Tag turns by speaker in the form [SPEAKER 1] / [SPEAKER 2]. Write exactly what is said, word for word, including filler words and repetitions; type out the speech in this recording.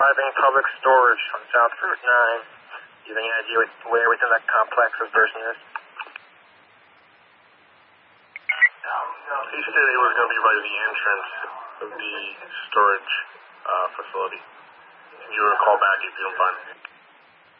[SPEAKER 1] Arriving public storage on South Route nine. Do you have any idea what, where within that complex this person is?
[SPEAKER 2] He said it was going to be by the entrance of the storage uh, facility. Can you recall back if you don't find it?